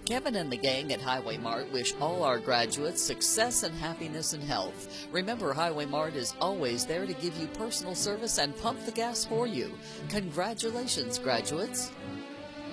Kevin and the gang at Highway Mart wish all our graduates success and happiness and health. Remember, Highway Mart is always there to give you personal service and pump the gas for you. Congratulations, graduates.